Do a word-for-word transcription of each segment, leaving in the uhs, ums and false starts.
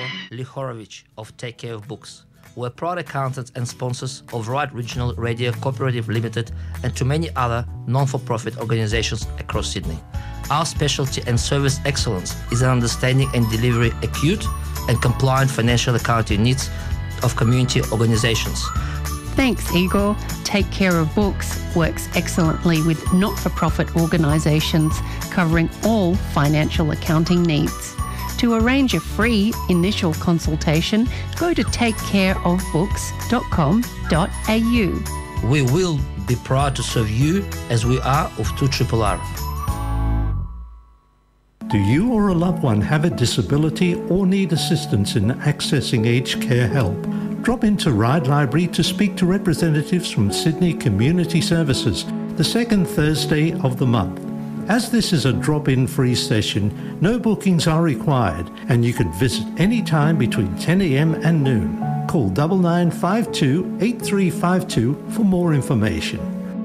Igor Lihorovich of Take Care of Books. We're proud accountants and sponsors of Right Regional Radio Cooperative Limited and to many other non-for-profit organizations across Sydney. Our specialty and service excellence is in understanding and delivering acute and compliant financial accounting needs of community organizations. Thanks, Igor. Take Care of Books works excellently with not-for-profit organisations covering all financial accounting needs. To arrange a free initial consultation, go to take care of books dot com dot a u. We will be proud to serve you as we are of two R R R. Do you or a loved one have a disability or need assistance in accessing aged care help? Drop into Ryde Library to speak to representatives from Sydney Community Services the second Thursday of the month. As this is a drop-in free session, no bookings are required and you can visit any time between ten a m and noon. Call nine nine five two, eight three five two for more information.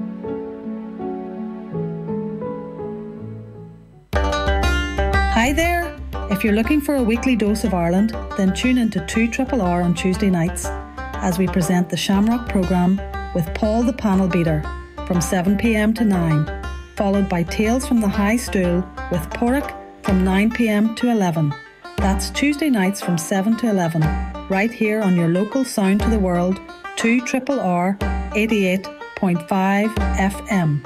Hi there! If you're looking for a weekly dose of Ireland, then tune into two R R R on Tuesday nights as we present the Shamrock programme with Paul the Panel Beater from seven p m to nine, followed by Tales from the High Stool with Porrick from nine p m to eleven. That's Tuesday nights from seven to eleven, right here on your local Sound to the World, two R R R eighty-eight point five F M.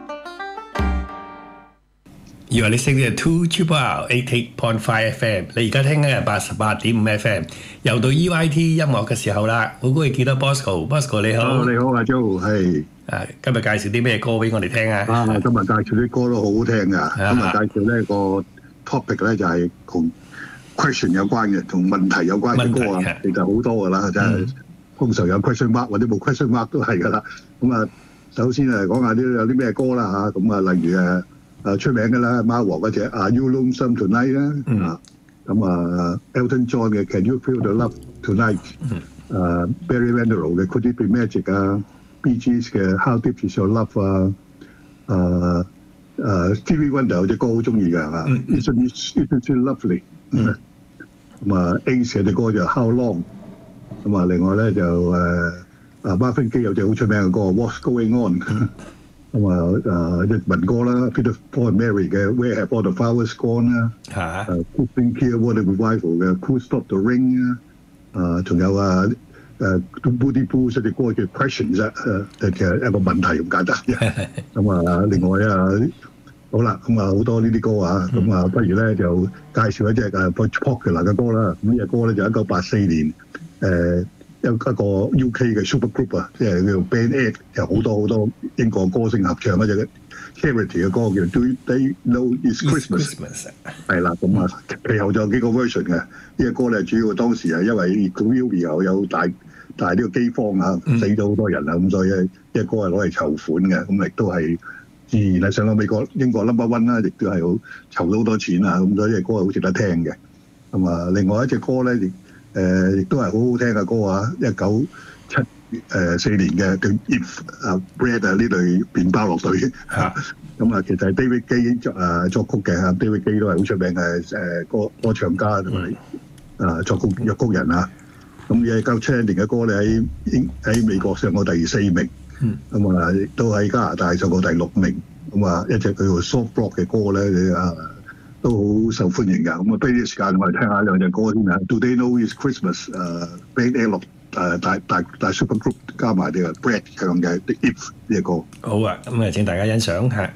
You are listening to two R R R eighty-eight point five F M。你而家聽緊係八十八點五 F M， 又到 E Y T 音樂嘅時候啦。好高興見到 Bosco，Bosco 你好。 哦，你好啊 Joe， 係。 啊，今日介紹啲咩歌俾我哋聽啊？ 啊，今日介紹啲歌都好好聽噶。今日介紹呢個 topic 咧就係同 question 有關嘅，同問題有關嘅歌啊，其實好多噶啦，真係通常有 question mark 或者冇 question mark 都係噶啦。咁啊，首先誒講下啲有啲咩歌啦嚇，咁啊例如誒。誒出名嘅啦，貓王嗰隻《Are You Lonesome Tonight》啦，啊咁啊 Elton John 嘅《Can You Feel the Love Tonight》，誒 Barry Manilow 嘅《Could It Be Magic》啊 ，Bee Gees 嘅《How Deep Is Your Love》啊，誒誒 Stevie Wonder 有隻歌好中意㗎嚇 ，Isn't It Isn't It Lovely？ 咁啊 Ace 有隻歌就《How Long》，咁啊另外咧就誒啊 Marvin Gaye 有隻好出名嘅歌《What's Going On》。咁啊誒日文歌啦 ，Peter Paul and Mary 嘅 Where Have All the Flowers Gone 啦，嚇誒 Creeping Clearwater Revival 嘅 Cool Stop the Rain 啊，啊仲有啊誒 Woody Blues 隻歌叫 Questions 啊，誒其實一個問題咁簡單嘅。咁啊另外啊好啦，咁啊好多呢啲歌啊，咁啊不如咧就介紹一隻誒 popular 嘅歌啦。咁呢隻歌咧就一九八四年誒。一一個 U K 嘅 super group 啊，即係叫做 Band Aid， 有好多好多英國歌星合唱嗰隻 Charity 嘅歌叫 Do They Know It's Christmas？ 係啦，咁啊其後仲有幾個 version 嘅。呢隻歌咧主要當時係因為 Korea 有大大呢個饑荒啊，死咗好多人啊，咁所以呢隻歌係攞嚟籌款嘅，咁亦都係自然係上到美國英國 number one 啦，亦都係好籌到好多錢啊，咁所以呢隻歌係好值得聽嘅。咁啊，另外一隻歌咧亦。誒亦都係好好聽嘅歌啊！一九七誒四年嘅叫 If 啊 Bread 啊呢類麵包樂隊嚇，咁啊其實係 David Gay 作誒作曲嘅嚇 ，David Gay 都係好出名嘅誒歌歌唱家同埋啊作曲作曲人啊。咁一九七一年嘅歌咧喺英喺美國上過第四名，咁啊亦都喺加拿大上過第六名。咁啊一隻叫做 Soft Rock 嘅歌咧啊〜都好受歡迎㗎，咁啊，不如呢個時間我哋聽下兩隻歌先啊。Do They Know It's Christmas？ 誒 Band Aid 誒大大大 super group 加埋啲 Brad 唱嘅 The If 呢隻歌。 好啊，咁啊請大家欣賞下。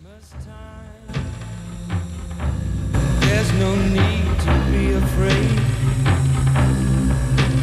There's no need to be afraid.